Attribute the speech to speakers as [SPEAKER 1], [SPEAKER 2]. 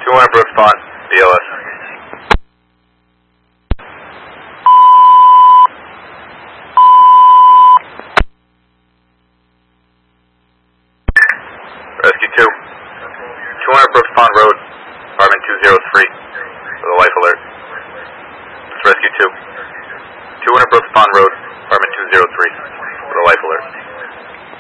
[SPEAKER 1] 200 Brooks Pond, BLS. Rescue 2. 200 Brooks Pond Road, apartment 203, with a life alert. It's Rescue 2. 200 Brooks Pond Road, apartment 203, with a life alert.